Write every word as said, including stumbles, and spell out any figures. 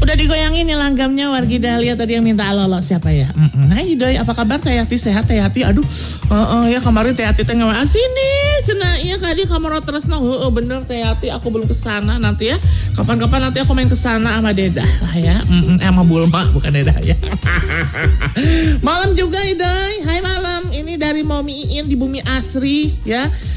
Udah digoyangin nih langgamnya wargi Dahlia tadi yang minta alolo siapa ya? Mm-mm. Hai Doi, apa kabar Teh Yati? Sehat Teh Yati? Aduh, uh, uh, ya kemarin Teh Yati teh nggak sini, cina iya kadi kamar terus no, uh, uh, bener Teh Yati, aku belum kesana nanti ya. Kapan-kapan nanti aku main kesana sama Deda lah ya, mm-mm, sama Bulma bukan Deda ya. Malam juga Doi, hai malam, ini dari Momi Iin di Bumi Asri ya.